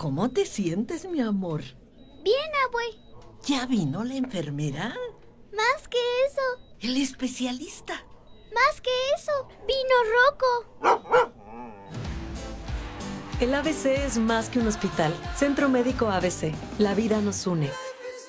¿Cómo te sientes, mi amor? Bien, abue. ¿Ya vino la enfermera? Más que eso. El especialista. Más que eso. Vino Rocco. El ABC es más que un hospital. Centro Médico ABC. La vida nos une.